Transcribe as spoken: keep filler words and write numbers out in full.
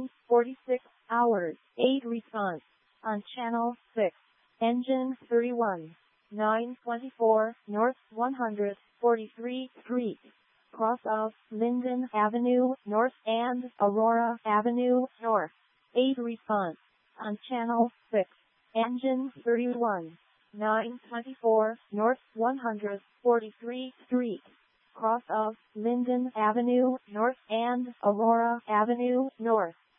nine forty-six hours, eight response. On channel six. Engine thirty-one. nine twenty-four North one hundred forty-three Street. Cross of Linden Avenue North and Aurora Avenue North. eight response. On channel six. Engine thirty-one. nine twenty-four North one hundred forty-three Street. Cross of Linden Avenue North and Aurora Avenue North.